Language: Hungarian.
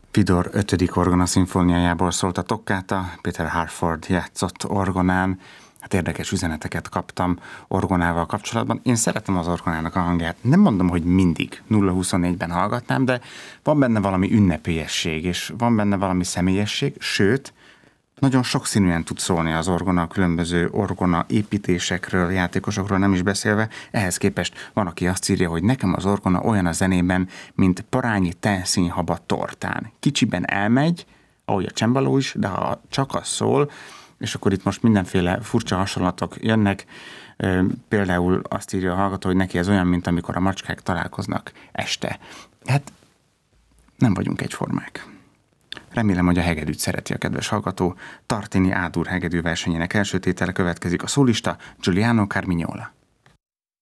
Fidor 5. orgona szimfóniájából szólt a toccata, Peter Harford játszott orgonán. Hát érdekes üzeneteket kaptam orgonával kapcsolatban. Én szeretem az orgonának a hangját. Nem mondom, hogy mindig 0-24-ben hallgatnám, de van benne valami ünnepélyesség, és van benne valami személyesség, sőt, nagyon sokszínűen tud szólni az orgona, a különböző orgona építésekről, játékosokról nem is beszélve. Ehhez képest van, aki azt írja, hogy nekem az orgona olyan a zenében, mint parányi tenszínhaba tortán. Kicsiben elmegy, ahogy a csembaló is, de ha csak az szól, és akkor itt most mindenféle furcsa hasonlatok jönnek, például azt írja a hallgató, hogy neki ez olyan, mint amikor a macskák találkoznak este. Hát nem vagyunk egyformák. Remélem, hogy a hegedűt szereti a kedves hallgató. Tartini A-dur hegedű versenyének első tétele következik, a szólista Giuliano Carmignola.